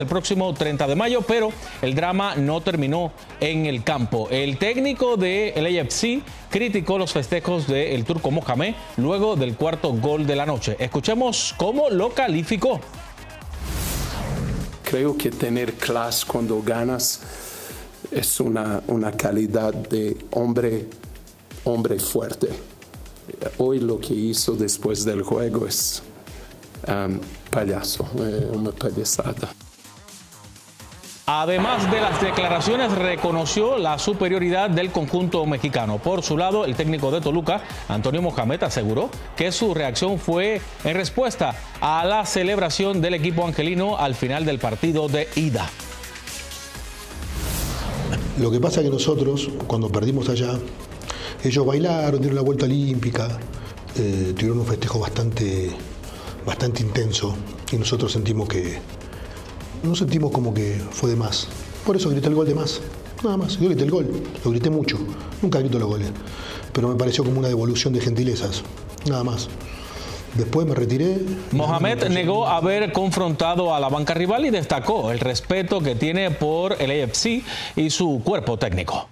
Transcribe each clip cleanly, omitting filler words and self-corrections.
el próximo 30 de mayo, pero el drama no terminó en el campo. El técnico del AFC criticó los festejos del turco Mohamed luego del cuarto gol de la noche. Escuchemos cómo lo calificó. Creo que tener clase cuando ganas es una calidad de hombre fuerte. Hoy lo que hizo después del juego es payaso, una payasada. Además de las declaraciones, reconoció la superioridad del conjunto mexicano. Por su lado, el técnico de Toluca, Antonio Mohamed, aseguró que su reacción fue en respuesta a la celebración del equipo angelino al final del partido de ida. Lo que pasa es que nosotros, cuando perdimos allá, ellos bailaron, dieron la vuelta olímpica, tuvieron un festejo bastante intenso y nosotros sentimos como que fue de más. Por eso grité el gol de más, nada más. Yo grité el gol, lo grité mucho, nunca grito los goles, pero me pareció como una devolución de gentilezas, nada más. Después me retiré. Mohamed negó haber confrontado a la banca rival y destacó el respeto que tiene por el AFC y su cuerpo técnico.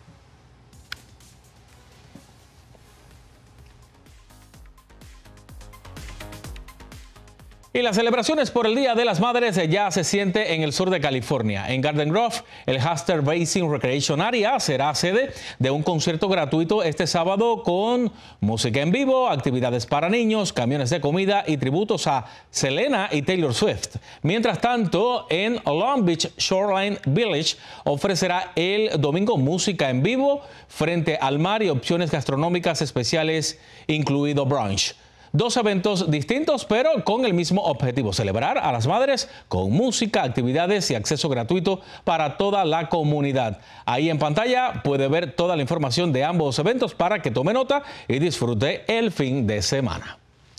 Y las celebraciones por el Día de las Madres ya se siente en el sur de California. En Garden Grove, el Huster Basin Recreation Area será sede de un concierto gratuito este sábado con música en vivo, actividades para niños, camiones de comida y tributos a Selena y Taylor Swift. Mientras tanto, en Long Beach Shoreline Village ofrecerá el domingo música en vivo frente al mar y opciones gastronómicas especiales, incluido brunch. Dos eventos distintos, pero con el mismo objetivo: celebrar a las madres con música, actividades y acceso gratuito para toda la comunidad. Ahí en pantalla puede ver toda la información de ambos eventos para que tome nota y disfrute el fin de semana.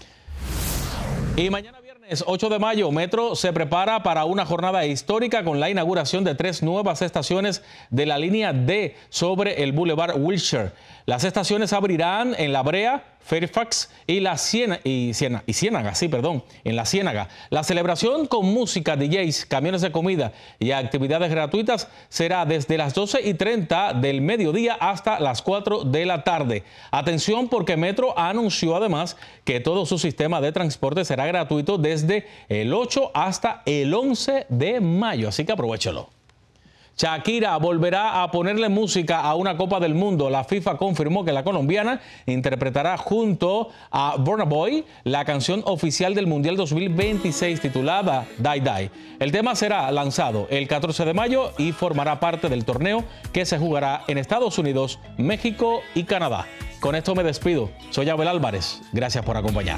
Y mañana viernes 8 de mayo, Metro se prepara para una jornada histórica con la inauguración de 3 nuevas estaciones de la línea D sobre el Boulevard Wilshire. Las estaciones abrirán en La Brea, Fairfax y Ciénaga, en la Ciénaga. La celebración con música, DJs, camiones de comida y actividades gratuitas será desde las 12:30 del mediodía hasta las 4 de la tarde. Atención, porque Metro anunció además que todo su sistema de transporte será gratuito desde el 8 hasta el 11 de mayo, así que aprovechelo. Shakira volverá a ponerle música a una Copa del Mundo. La FIFA confirmó que la colombiana interpretará junto a Burna Boy la canción oficial del Mundial 2026 titulada Die Die. El tema será lanzado el 14 de mayo y formará parte del torneo que se jugará en Estados Unidos, México y Canadá. Con esto me despido. Soy Abel Álvarez. Gracias por acompañarnos.